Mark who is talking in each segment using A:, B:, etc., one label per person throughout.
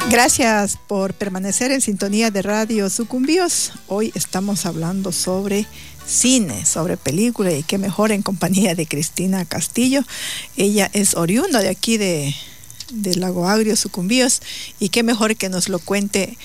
A: Gracias por permanecer en sintonía de Radio Sucumbíos. Hoy estamos hablando sobre cine, sobre película, y qué mejor en compañía de Cristina Castillo. Ella es oriunda de aquí de Lago Agrio, Sucumbíos, y qué mejor que nos lo cuente.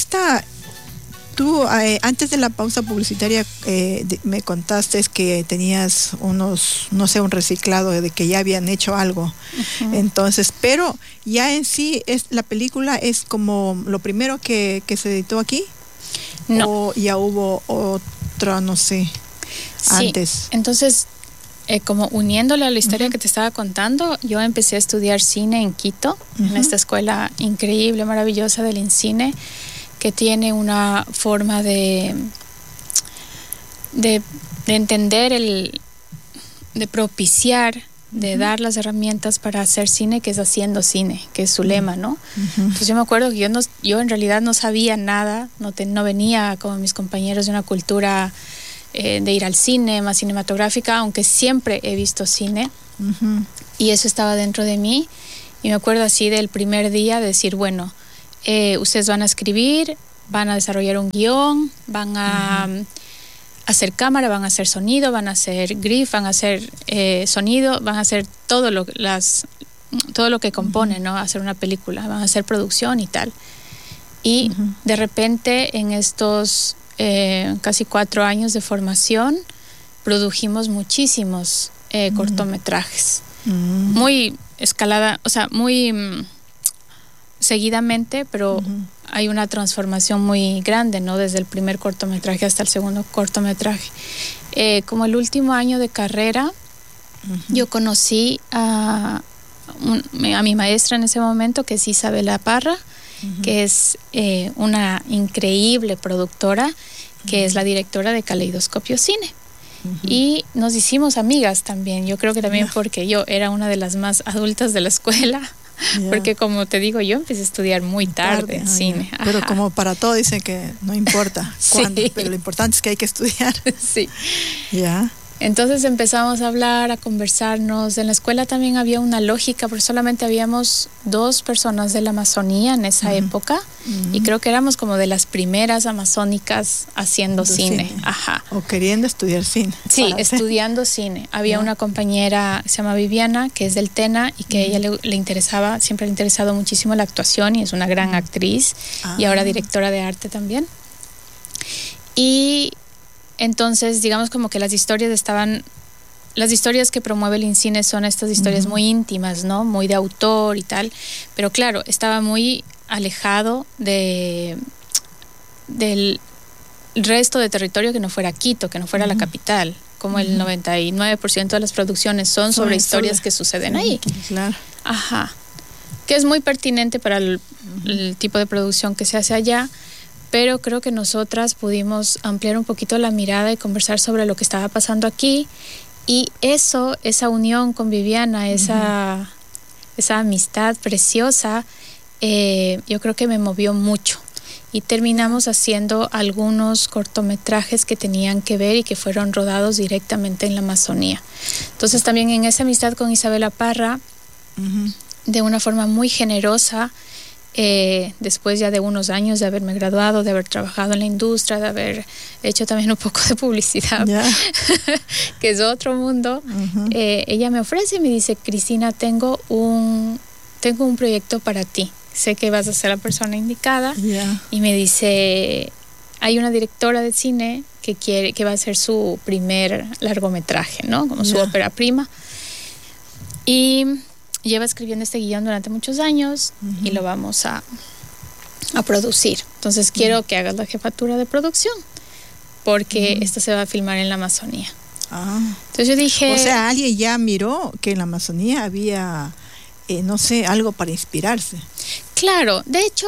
A: Tú, antes de la pausa publicitaria, me contaste que tenías un reciclado de que ya habían hecho algo. Uh-huh. Entonces, pero ya en sí, la película es como lo primero que se editó aquí.
B: No.
A: ¿O ya hubo otra, no sé, antes?
B: Sí, entonces, como uniéndole a la historia uh-huh. que te estaba contando, yo empecé a estudiar cine en Quito, uh-huh. en esta escuela increíble, maravillosa del INCINE, que tiene una forma de entender, de propiciar, de uh-huh. dar las herramientas para hacer cine, que es haciendo cine, que es su uh-huh. lema, ¿no? Uh-huh. Entonces yo me acuerdo que yo en realidad no sabía nada, no venía como mis compañeros de una cultura de ir al cine, más cinematográfica, aunque siempre he visto cine, uh-huh. y eso estaba dentro de mí, y me acuerdo así del primer día de decir, bueno, ustedes van a escribir, van a desarrollar un guión, van a uh-huh. hacer cámara, van a hacer sonido, van a hacer grip, van a hacer sonido, van a hacer todo lo que compone, uh-huh. ¿no? Hacer una película, van a hacer producción y tal. Y uh-huh. de repente en estos casi 4 años de formación produjimos muchísimos uh-huh. cortometrajes. Uh-huh. Muy escalada, o sea, muy seguidamente, pero uh-huh. hay una transformación muy grande, ¿no? Desde el primer cortometraje hasta el segundo cortometraje. Como el último año de carrera, uh-huh. yo conocí a mi maestra en ese momento, que es Isabela Parra, uh-huh. que es una increíble productora, que uh-huh. es la directora de Caleidoscopio Cine. Uh-huh. Y nos hicimos amigas también. Yo creo que también porque yo era una de las más adultas de la escuela. Yeah. Porque como te digo, yo empecé a estudiar muy tarde en cine.
A: Pero como para todo dicen que no importa cuándo, sí. pero lo importante es que hay que estudiar.
B: Sí.
A: Ya. Yeah.
B: Entonces empezamos a hablar, a conversarnos. En la escuela también había una lógica, porque solamente habíamos 2 personas de la Amazonía en esa uh-huh. época, uh-huh. y creo que éramos como de las primeras amazónicas haciendo cine. Ajá.
A: O queriendo estudiar cine.
B: Sí, estudiando cine. Había una compañera que se llama Viviana, que es del TENA, y que a ella le interesaba, siempre le ha interesado muchísimo la actuación, y es una gran actriz, y ahora directora de arte también. Y entonces, digamos como que las historias que promueve el INCINE son estas historias uh-huh. muy íntimas, ¿no? Muy de autor y tal, pero claro, estaba muy alejado del resto de territorio que no fuera Quito, que no fuera uh-huh. la capital, como uh-huh. el 99% de las producciones son sobre historias que suceden ahí.
A: Claro.
B: Ajá. Que es muy pertinente para el tipo de producción que se hace allá. Pero creo que nosotras pudimos ampliar un poquito la mirada y conversar sobre lo que estaba pasando aquí, y esa unión con Viviana, esa amistad preciosa, yo creo que me movió mucho, y terminamos haciendo algunos cortometrajes que tenían que ver y que fueron rodados directamente en la Amazonía. Entonces también en esa amistad con Isabela Parra, uh-huh. de una forma muy generosa, después ya de unos años de haberme graduado, de haber trabajado en la industria, de haber hecho también un poco de publicidad, yeah. que es otro mundo, uh-huh. Ella me ofrece y me dice, Cristina, tengo un proyecto para ti, sé que vas a ser la persona indicada, yeah. y me dice, hay una directora de cine que va a hacer su primer largometraje, ¿no? Como su yeah. ópera prima, y lleva escribiendo este guión durante muchos años, uh-huh. y lo vamos a producir. Entonces quiero que hagas la jefatura de producción, porque uh-huh. esto se va a filmar en la Amazonía. Entonces yo dije...
A: O sea, alguien ya miró que en la Amazonía había, no sé, algo para inspirarse.
B: Claro, de hecho,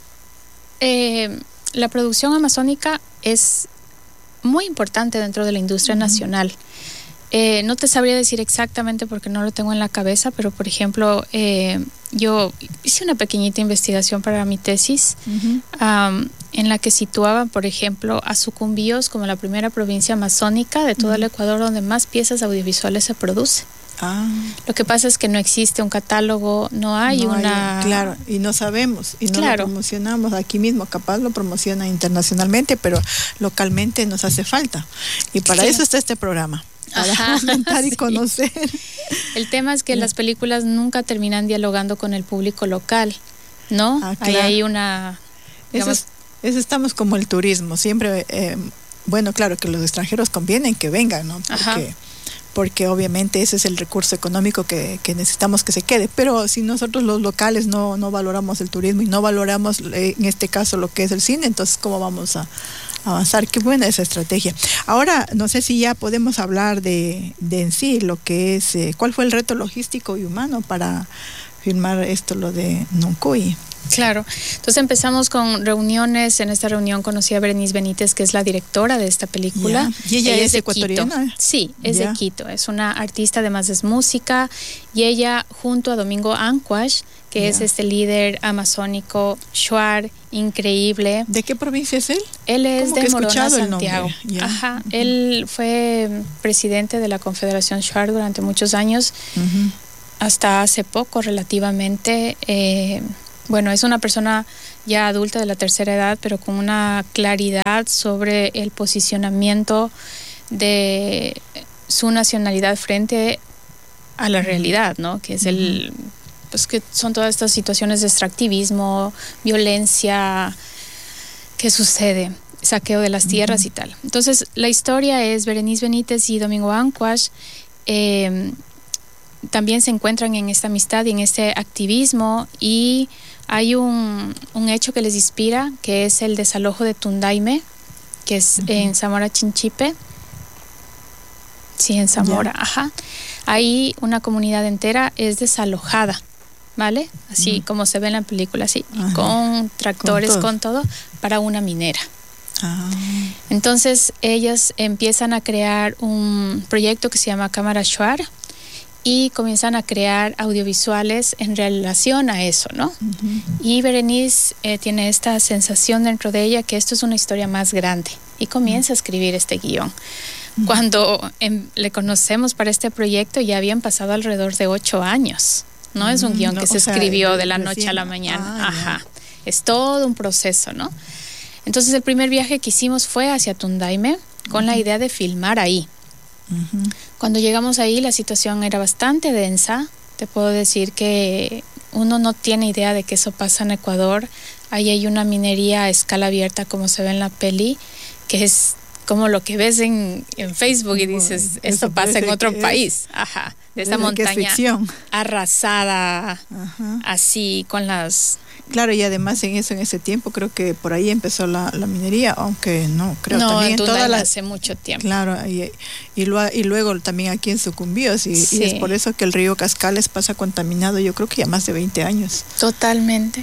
B: la producción amazónica es muy importante dentro de la industria uh-huh. nacional. No te sabría decir exactamente porque no lo tengo en la cabeza, pero por ejemplo, yo hice una pequeñita investigación para mi tesis, uh-huh. En la que situaba, por ejemplo, a Sucumbíos como la primera provincia amazónica de todo uh-huh. el Ecuador donde más piezas audiovisuales se producen. Lo que pasa es que no existe un catálogo, no hay una...
A: Claro, y no sabemos, y no lo promocionamos aquí mismo, capaz lo promociona internacionalmente, pero localmente nos hace falta. Y para eso está este programa, para aumentar y conocer.
B: El tema es que las películas nunca terminan dialogando con el público local, ¿no?
A: Claro.
B: Ahí hay una...
A: Eso estamos como el turismo, siempre... bueno, claro que los extranjeros convienen que vengan, ¿no? Porque obviamente ese es el recurso económico que necesitamos que se quede, pero si nosotros los locales no valoramos el turismo y no valoramos en este caso lo que es el cine, entonces ¿cómo vamos a avanzar? Qué buena esa estrategia. Ahora, no sé si ya podemos hablar de en sí lo que es, ¿cuál fue el reto logístico y humano para filmar esto, lo de Nuncuy?
B: Claro, entonces empezamos con reuniones. En esta reunión conocí a Berenice Benítez, que es la directora de esta película.
A: ¿Y ella es ecuatoriana?
B: Quito. Sí, es de Quito, es una artista, además es música, y ella junto a Domingo Anquash, que es este líder amazónico shuar increíble.
A: ¿De qué provincia es él?
B: Él es de Morona, Santiago.
A: Yeah.
B: Él fue presidente de la Confederación Shuar durante muchos años, hasta hace poco relativamente. Bueno, es una persona ya adulta de la tercera edad, pero con una claridad sobre el posicionamiento de su nacionalidad frente a la realidad, ¿no? Que es pues que son todas estas situaciones de extractivismo, violencia que sucede, saqueo de las tierras y tal. Entonces, la historia es Berenice Benítez y Domingo Anquash también se encuentran en esta amistad y en este activismo, y hay un hecho que les inspira, que es el desalojo de Tundaime, que es en Zamora Chinchipe. Sí, en Zamora, Ahí una comunidad entera es desalojada, ¿vale? Así como se ve en la película, así, con tractores, con todo, para una minera. Entonces ellas empiezan a crear un proyecto que se llama Cámara Shuar, y comienzan a crear audiovisuales en relación a eso, ¿no? Y Berenice tiene esta sensación dentro de ella que esto es una historia más grande, y comienza a escribir este guión. Cuando le conocemos para este proyecto ya habían pasado alrededor de 8 años. No es un guión que se escribió de la noche a la mañana. Es todo un proceso, ¿no? Entonces el primer viaje que hicimos fue hacia Tundaime con la idea de filmar ahí. Cuando llegamos ahí la situación era bastante densa. Te puedo decir que uno no tiene idea de que eso pasa en Ecuador. Ahí hay una minería a escala abierta, como se ve en la peli, que es como lo que ves en Facebook y dices, esto pasa en otro país. De esta montaña arrasada, así con las...
A: Claro, y además en ese tiempo creo que por ahí empezó la minería, aunque no, creo también
B: en Tundaime hace mucho tiempo.
A: Claro, y luego también aquí en Sucumbíos, y es por eso que el río Cascales pasa contaminado, yo creo que ya más de 20 años.
B: Totalmente.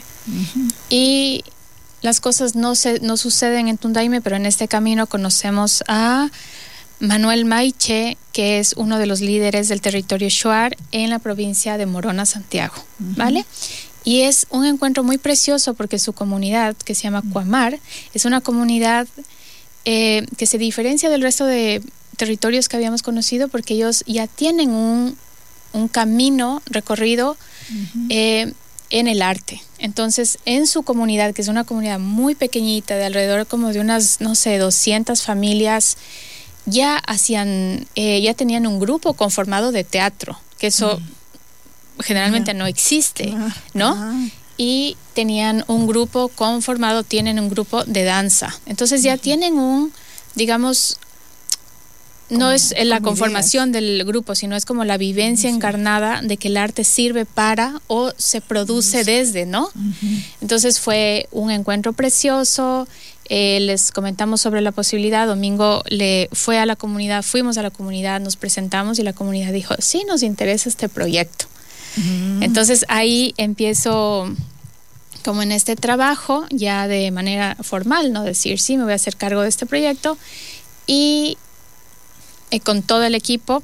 B: Y las cosas no suceden en Tundaime, pero en este camino conocemos a Manuel Maiche, que es uno de los líderes del territorio shuar en la provincia de Morona, Santiago, ¿vale? Y es un encuentro muy precioso porque su comunidad, que se llama Cuamar, es una comunidad que se diferencia del resto de territorios que habíamos conocido, porque ellos ya tienen un camino recorrido en el arte. Entonces, en su comunidad, que es una comunidad muy pequeñita, de alrededor como de unas, 200 familias, ya tenían un grupo conformado de teatro, que eso... generalmente no existe, ¿no? Y tienen un grupo de danza. Entonces ya tienen digamos, no es la conformación del grupo, sino es como la vivencia encarnada de que el arte sirve para o se produce desde, ¿no? Entonces fue un encuentro precioso. Les comentamos sobre la posibilidad. Domingo fuimos a la comunidad, nos presentamos y la comunidad dijo, sí, nos interesa este proyecto. Entonces ahí empiezo como en este trabajo ya de manera formal, ¿no? Decir, sí, me voy a hacer cargo de este proyecto, y con todo el equipo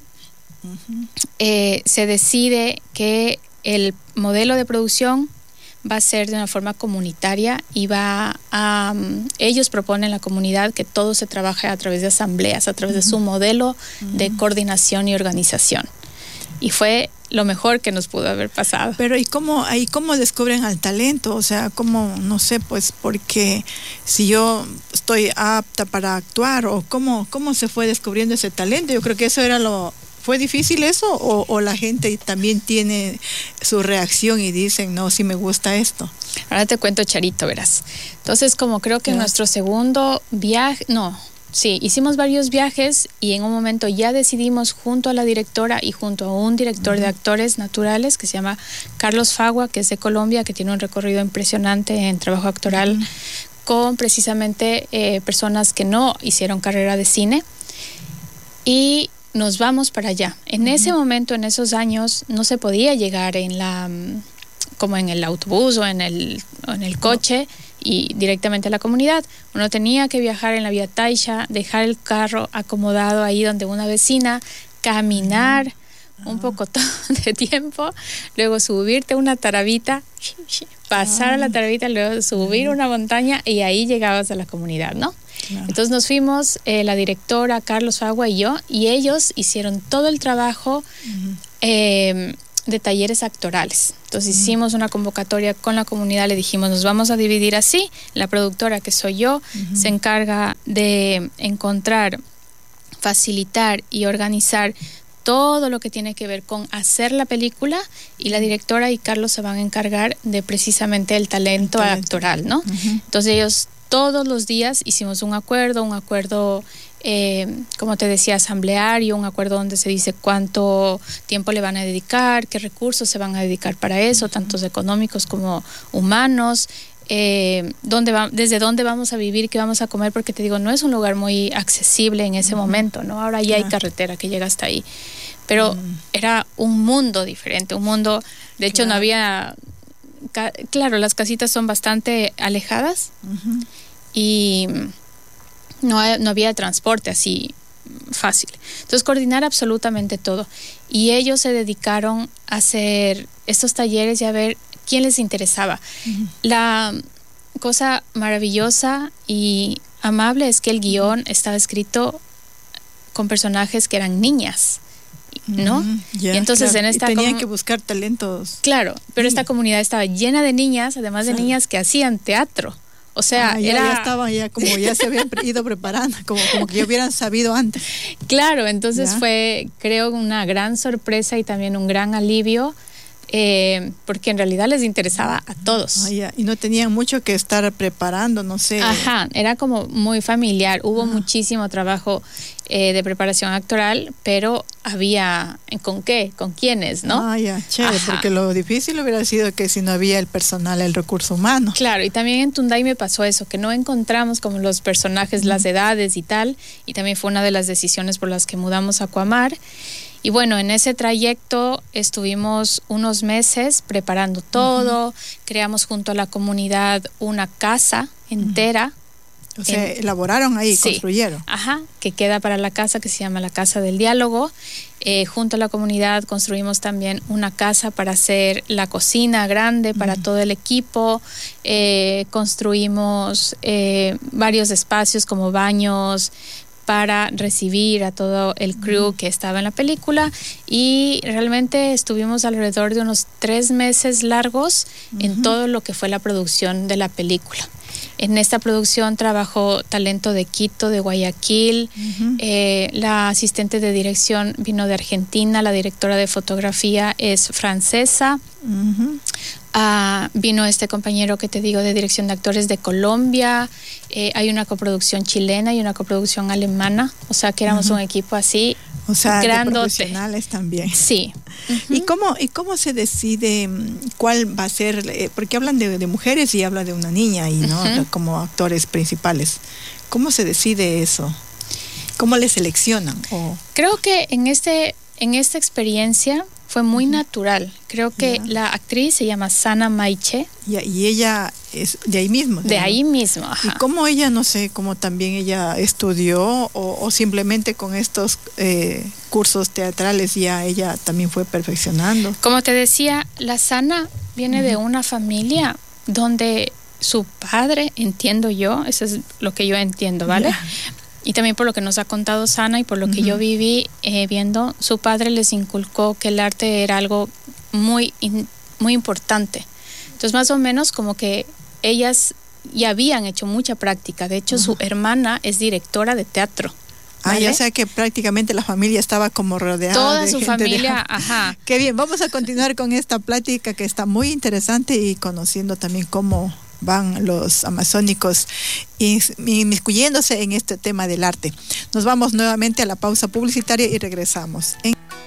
B: se decide que el modelo de producción va a ser de una forma comunitaria y ellos proponen a la comunidad que todo se trabaje a través de asambleas, a través de su modelo de coordinación y organización. y fue lo mejor que nos pudo haber pasado.
A: Pero ¿y cómo descubren al talento? O sea, ¿cómo? No sé, pues, porque si yo estoy apta para actuar, o cómo se fue descubriendo ese talento. Yo creo que eso era ¿fue difícil eso? ¿O la gente también tiene su reacción y dicen, no, sí me gusta esto?
B: Ahora te cuento, Charito, verás. Entonces, como creo que en nuestro segundo viaje, hicimos varios viajes y en un momento ya decidimos junto a la directora y junto a un director de actores naturales que se llama Carlos Fagua, que es de Colombia, que tiene un recorrido impresionante en trabajo actoral con precisamente personas que no hicieron carrera de cine, y nos vamos para allá. En ese momento, en esos años, no se podía llegar como en el autobús o en el coche y directamente a la comunidad. Uno tenía que viajar en la vía Taisha, dejar el carro acomodado ahí donde una vecina, caminar un poco de tiempo, luego subirte a una tarabita, pasar a la tarabita, luego subir una montaña y ahí llegabas a la comunidad, ¿no? Claro. Entonces nos fuimos, la directora, Carlos Fagua y yo, y ellos hicieron todo el trabajo de talleres actorales. Entonces hicimos una convocatoria con la comunidad, le dijimos, nos vamos a dividir así, la productora, que soy yo, se encarga de encontrar, facilitar y organizar todo lo que tiene que ver con hacer la película, y la directora y Carlos se van a encargar de precisamente el talento actoral, ¿no? Entonces ellos todos los días hicimos un acuerdo, como te decía, asambleario, un acuerdo donde se dice cuánto tiempo le van a dedicar, qué recursos se van a dedicar para eso, tantos económicos como humanos, desde dónde vamos a vivir, qué vamos a comer, porque te digo, no es un lugar muy accesible en ese momento, ¿no? Ahora ya hay carretera que llega hasta ahí, pero era un mundo diferente, de hecho no había, claro, las casitas son bastante alejadas y no había transporte así fácil. Entonces, coordinar absolutamente todo. Y ellos se dedicaron a hacer estos talleres y a ver quién les interesaba. La cosa maravillosa y amable es que el guión estaba escrito con personajes que eran niñas, ¿no? Y entonces en esta
A: tenían que buscar talentos.
B: Claro, pero esta comunidad estaba llena de niñas, además de niñas que hacían teatro. O sea,
A: ya estaban, como ya se habían ido preparando, como que ya hubieran sabido antes.
B: Claro, entonces fue, creo, una gran sorpresa y también un gran alivio, porque en realidad les interesaba a todos.
A: Y no tenían mucho que estar preparando, no sé.
B: Era como muy familiar. Hubo muchísimo trabajo de preparación actoral, pero había ¿con qué? ¿Con quiénes? ¿no?
A: Chévere, porque lo difícil hubiera sido que si no había el personal, el recurso humano.
B: Claro, y también en Tunday me pasó eso, que no encontramos como los personajes, las edades y tal, y también fue una de las decisiones por las que mudamos a Coamar. Y bueno, en ese trayecto estuvimos unos meses preparando todo, creamos junto a la comunidad una casa entera.
A: O sea, elaboraron ahí, construyeron.
B: Que queda para la casa, que se llama la Casa del Diálogo. Junto a la comunidad construimos también una casa para hacer la cocina grande para todo el equipo. Construimos varios espacios como baños para recibir a todo el crew que estaba en la película, y realmente estuvimos alrededor de unos 3 meses largos en todo lo que fue la producción de la película. En esta producción trabajó talento de Quito, de Guayaquil, la asistente de dirección vino de Argentina, la directora de fotografía es francesa, vino este compañero que te digo de dirección de actores de Colombia, hay una coproducción chilena y una coproducción alemana, o sea que éramos un equipo así,
A: o sea,
B: grandote.
A: De profesionales también.
B: Sí.
A: ¿Y cómo se decide cuál va a ser? Porque hablan de mujeres y habla de una niña y no como actores principales. ¿Cómo se decide eso? ¿Cómo le seleccionan?
B: Creo que en esta experiencia fue muy natural. Creo que la actriz se llama Sana Maiche.
A: Y ella es de ahí mismo.
B: De ahí mismo,
A: ¿Y cómo ella, no sé, cómo también ella estudió o simplemente con estos cursos teatrales ya ella también fue perfeccionando?
B: Como te decía, la Sana viene de una familia donde su padre, entiendo yo, eso es lo que yo entiendo, ¿vale? y también por lo que nos ha contado Sana y por lo que yo viví viendo, su padre les inculcó que el arte era algo muy importante. Entonces, más o menos como que ellas ya habían hecho mucha práctica. De hecho, su hermana es directora de teatro. ¿Vale?
A: O sea que prácticamente la familia estaba como rodeada.
B: Toda
A: de
B: su
A: gente
B: familia, ajá.
A: Qué bien, vamos a continuar con esta plática que está muy interesante y conociendo también cómo van los amazónicos inmiscuyéndose en este tema del arte. Nos vamos nuevamente a la pausa publicitaria y regresamos.